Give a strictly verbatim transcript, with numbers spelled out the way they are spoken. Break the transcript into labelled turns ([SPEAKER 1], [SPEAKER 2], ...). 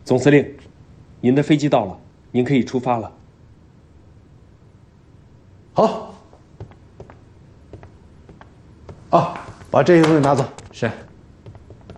[SPEAKER 1] 总司令，您的飞机到了，您可以出发了。
[SPEAKER 2] 好。啊，把这些东西拿走。
[SPEAKER 1] 是。